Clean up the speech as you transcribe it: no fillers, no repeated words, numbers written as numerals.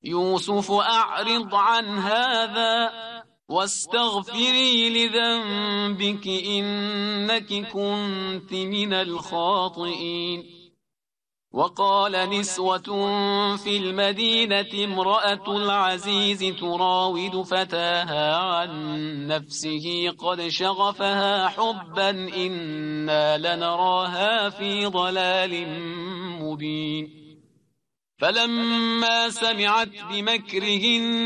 يوسف أعرض عن هذا واستغفري لذنبك إنك كنت من الخاطئين. وقال نسوة في المدينة امرأة العزيز تراود فتاها عن نفسه قد شغفها حبا إنا لنراها في ضلال مبين. فلما سمعت بمكرهن